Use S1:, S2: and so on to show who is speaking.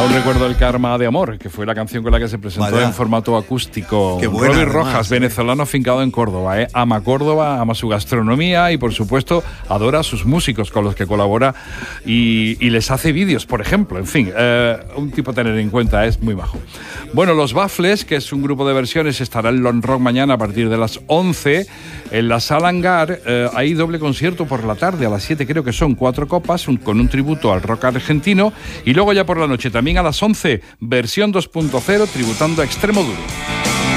S1: Aún recuerdo el Karma de Amor, que fue la canción con la que se presentó en formato acústico.
S2: Qué buena,
S1: Robbie Rojas, venezolano afincado en Córdoba. Ama Córdoba, ama su gastronomía y, por supuesto, adora a sus músicos con los que colabora y les hace vídeos, por ejemplo. En fin, un tipo a tener en cuenta, es muy bajo. Bueno, Los Baffles, que es un grupo de versiones, estará en Lon Rock mañana a partir de las 11. En la Sala Hangar hay doble concierto por la tarde, a las 7 creo que son 4 copas, con un tributo al rock argentino. Y luego ya por la noche, también a las 11, versión 2.0, tributando a Extremoduro.